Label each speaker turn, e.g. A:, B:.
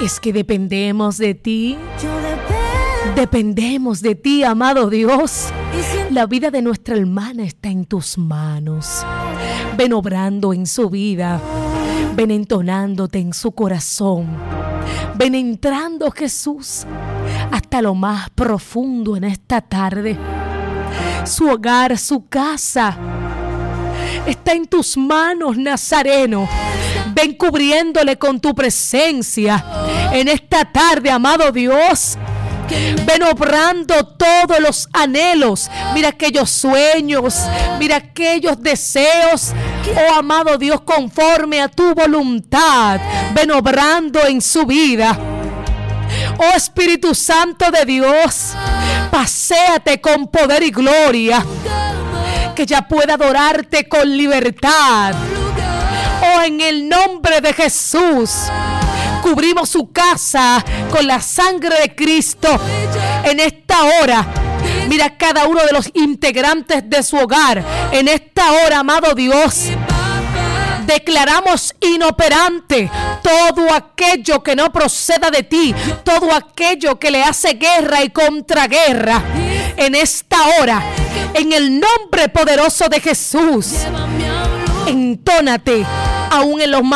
A: Es que dependemos de ti. Dependemos de ti, amado Dios. La vida de nuestra hermana está en tus manos. Ven obrando en su vida. Ven entonándote en su corazón. Ven entrando, Jesús, hasta lo más profundo en esta tarde. Su hogar, su casa, está en tus manos, Nazareno. Ven cubriéndole con tu presencia en esta tarde, amado Dios. Ven obrando todos los anhelos. Mira aquellos sueños, mira aquellos deseos. Oh, amado Dios, conforme a tu voluntad, ven obrando en su vida. Oh, Espíritu Santo de Dios, paséate con poder y gloria, que ya pueda adorarte con libertad. Oh, en el nombre de Jesús, cubrimos su casa con la sangre de Cristo en esta hora. Mira cada uno de los integrantes de su hogar en esta hora, amado Dios. Declaramos inoperante todo aquello que no proceda de ti, todo aquello que le hace guerra y contraguerra en esta hora, en el nombre poderoso de Jesús. Entónate aún en los más